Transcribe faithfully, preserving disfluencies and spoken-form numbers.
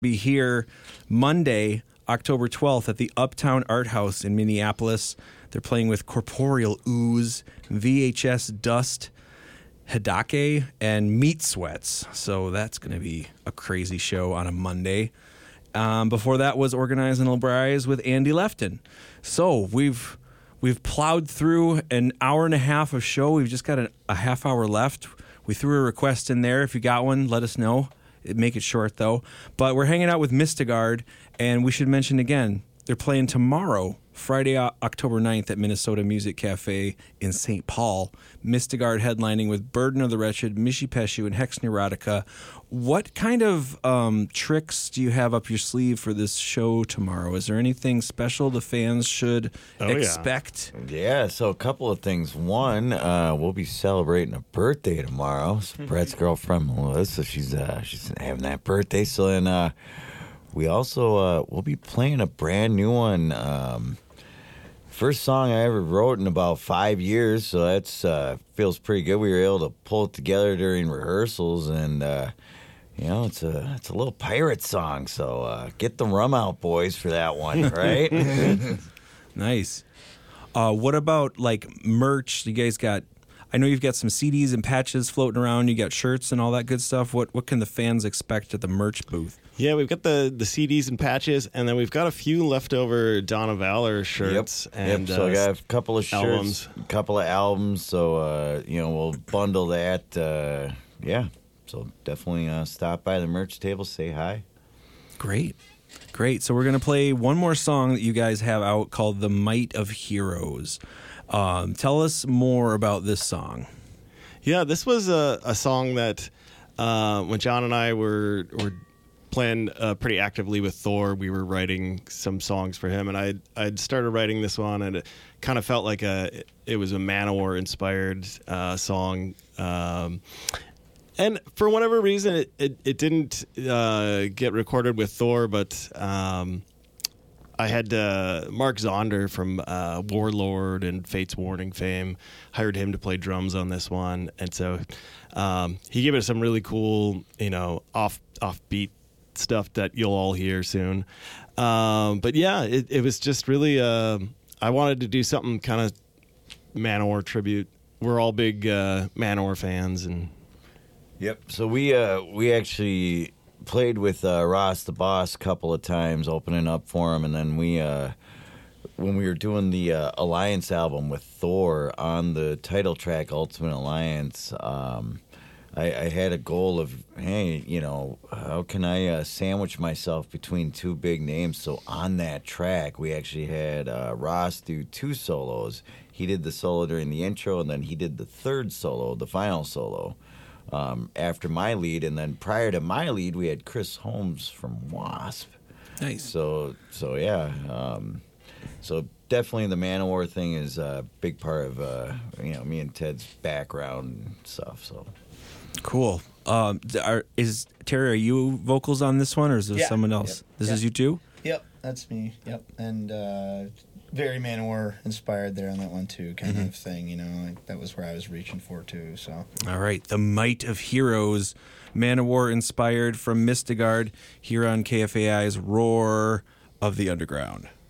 Be here Monday, October twelfth at the Uptown Art House in Minneapolis. They're playing with Corporeal Ooze, V H S Dust, Hidake, and Meat Sweats. So that's going to be a crazy show on a Monday. Um, before that was Organizing Libraries with Andy Lefton. So we've we've plowed through an hour and a half of show. We've just got a, a half hour left. We threw a request in there. If you got one, let us know. Make it short, though. But we're hanging out with Mystigard, and we should mention again, they're playing tomorrow, Friday, October ninth, at Minnesota Music Cafe in Saint Paul. Mystigard headlining with Burden of the Wretched, Mishi Peshu, and Hex Neurotica. What kind of um, tricks do you have up your sleeve for this show tomorrow? Is there anything special the fans should oh, expect? Yeah. yeah, so a couple of things. One, uh, we'll be celebrating a birthday tomorrow. So Brett's girlfriend, Melissa, she's uh, she's having that birthday. So then uh, we also, uh, we'll be playing a brand new one. Um, First song I ever wrote in about five years, so that's uh, feels pretty good. We were able to pull it together during rehearsals, and uh, you know, it's a it's a little pirate song. So uh, get the rum out, boys, for that one, right? Nice. Uh, what about like merch? You guys got? I know you've got some C Ds and patches floating around. You got shirts and all that good stuff. What what can the fans expect at the merch booth? Yeah, we've got the, the C Ds and patches, and then we've got a few leftover Dawn of Valor shirts. Yep. And yep. So uh, I got a couple of shirts, albums. a couple of albums. So uh, you know, we'll bundle that. Uh, yeah. So definitely uh, stop by the merch table, say hi. Great. Great. So we're going to play one more song that you guys have out called The Might of Heroes. Um, tell us more about this song. Yeah, this was a, a song that uh, when John and I were, were playing uh, pretty actively with Thor, we were writing some songs for him. And I'd, I'd started writing this one, and it kind of felt like a it was a Manowar-inspired uh, song. Um And for whatever reason, it, it, it didn't uh, get recorded with Thor, but um, I had uh, Mark Zonder from uh, Warlord and Fate's Warning fame, hired him to play drums on this one. And so um, he gave it some really cool, you know, off offbeat stuff that you'll all hear soon. Um, but yeah, it, it was just really, uh, I wanted to do something kind of Manowar tribute. We're all big uh, Manowar fans, and Yep. So we uh, we actually played with uh, Ross the Boss a couple of times, opening up for him, and then we uh, when we were doing the uh, Alliance album with Thor on the title track Ultimate Alliance, um, I, I had a goal of, hey, you know, how can I uh, sandwich myself between two big names? So on that track, we actually had uh, Ross do two solos. He did the solo during the intro, and then he did the third solo, the final solo. Um, after my lead, and then prior to my lead, we had Chris Holmes from Wasp. Nice. So, so yeah. Um, so definitely the Manowar thing is a big part of uh, you know me and Ted's background and stuff. So cool. Um, are, is Terry? Are you vocals on this one, or is there yeah. someone else? Yep. This yep. is you too. Yep, that's me. Yep, and uh, very Manowar inspired there on that one too, kind mm-hmm. of thing. You know, like that was where I was reaching for too. So all right, The Might of Heroes, Manowar inspired from Mystigard here on K F A I's Roar of the Underground.